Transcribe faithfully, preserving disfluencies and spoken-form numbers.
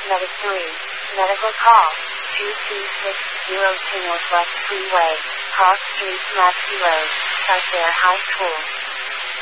Medicine. Medical call. two two six zero two Northwest Freeway, Park Street, Maxey Road, South High School.